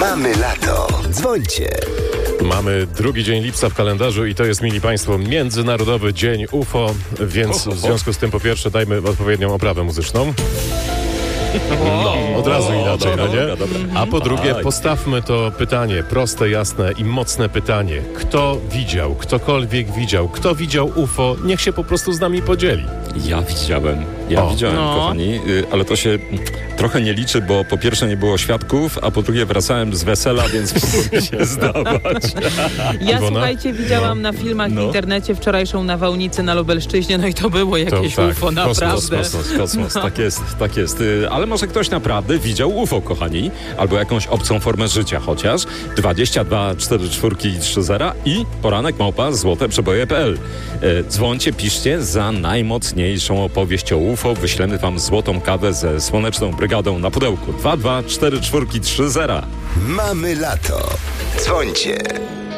Mamy lato. Dzwońcie. Mamy 2 dzień lipca w kalendarzu i to jest, mili Państwo, Międzynarodowy Dzień UFO, więc w związku z tym po pierwsze dajmy odpowiednią oprawę muzyczną. No, od razu inaczej, no nie? A po drugie, postawmy to pytanie, proste, jasne i mocne pytanie. Kto widział, ktokolwiek widział, kto widział UFO, niech się po prostu z nami podzieli. Ja widziałem, kochani, ale to się trochę nie liczy, bo po pierwsze nie było świadków, a po drugie wracałem z wesela, więc mogło mi się zdawać. Ja, słuchajcie, widziałam na filmach w internecie wczorajszą nawałnicę na Lubelszczyźnie, no i to było jakieś UFO, naprawdę. Kosmos, tak jest. Ale może ktoś naprawdę widział UFO, kochani, albo jakąś obcą formę życia chociaż. 22 44 30 i poranek@złoteprzeboje.pl. Dzwońcie, piszcie za najmocniejszą opowieść o UFO. Wyślemy wam złotą kawę ze Słoneczną Brygadą na pudełku. 22 44 30. Mamy lato. Dzwońcie.